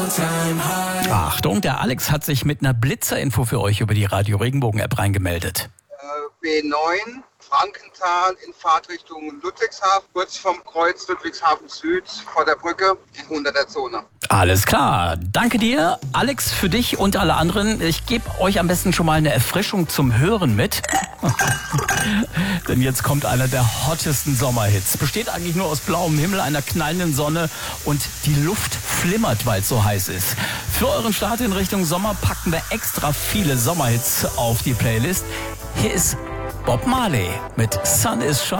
Achtung, der Alex hat sich mit einer Blitzerinfo für euch über die Radio Regenbogen-App reingemeldet. B9, Frankenthal in Fahrtrichtung Ludwigshafen, kurz vom Kreuz Ludwigshafen Süd vor der Brücke in 100er Zone. Alles klar. Danke dir, Alex, für dich und alle anderen. Ich gebe euch am besten schon mal eine Erfrischung zum Hören mit. Denn jetzt kommt einer der hottesten Sommerhits. Besteht eigentlich nur aus blauem Himmel, einer knallenden Sonne und die Luft flimmert, weil es so heiß ist. Für euren Start in Richtung Sommer packen wir extra viele Sommerhits auf die Playlist. Hier ist Bob Marley mit Sun is Shining.